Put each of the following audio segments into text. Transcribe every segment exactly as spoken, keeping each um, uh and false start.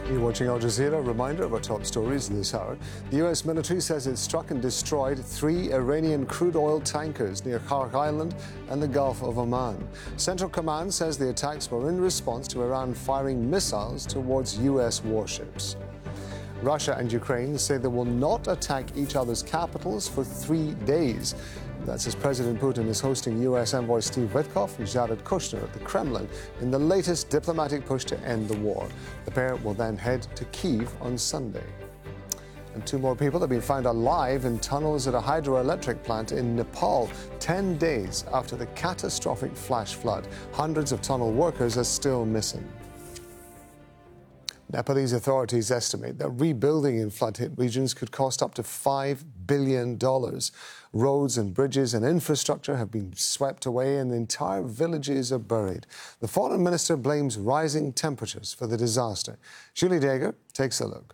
You're watching Al Jazeera. Reminder of our top stories this hour. The U S military says it struck and destroyed three Iranian crude oil tankers near Khark Island and the Gulf of Oman. Central Command says the attacks were in response to Iran firing missiles towards U S warships. Russia and Ukraine say they will not attack each other's capitals for three days. That's as President Putin is hosting U S envoy Steve Witkoff and Jared Kushner at the Kremlin in the latest diplomatic push to end the war. The pair will then head to Kyiv on Sunday. And two more people have been found alive in tunnels at a hydroelectric plant in Nepal, ten days after the catastrophic flash flood. Hundreds of tunnel workers are still missing. Nepalese authorities estimate that rebuilding in flood-hit regions could cost up to five billion dollars. Roads and bridges and infrastructure have been swept away and entire villages are buried. The foreign minister blames rising temperatures for the disaster. Julie Dager takes a look.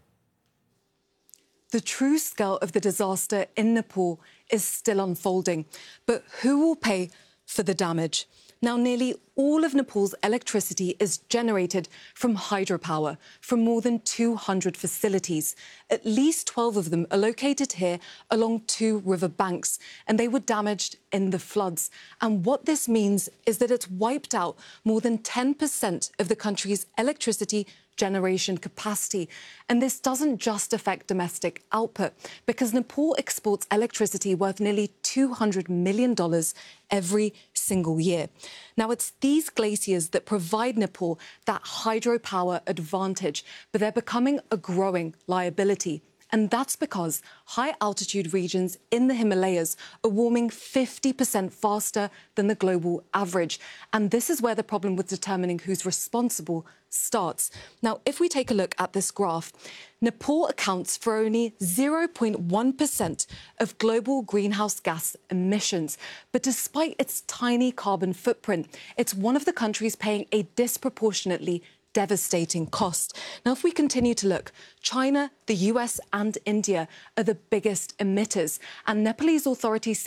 The true scale of the disaster in Nepal is still unfolding. But who will pay for the damage? Now, nearly all of Nepal's electricity is generated from hydropower from more than two hundred facilities. At least twelve of them are located here along two river banks, and they were damaged in the floods. And what this means is that it's wiped out more than ten percent of the country's electricity generation capacity. And this doesn't just affect domestic output, because Nepal exports electricity worth nearly two hundred million dollars every single year. Now, it's these glaciers that provide Nepal that hydropower advantage, but they're becoming a growing liability. And that's because high-altitude regions in the Himalayas are warming fifty percent faster than the global average. And this is where the problem with determining who's responsible starts. Now, if we take a look at this graph, Nepal accounts for only zero point one percent of global greenhouse gas emissions. But despite its tiny carbon footprint, it's one of the countries paying a disproportionately devastating cost. Now, if we continue to look, China, the U S and India are the biggest emitters, and Nepalese authorities say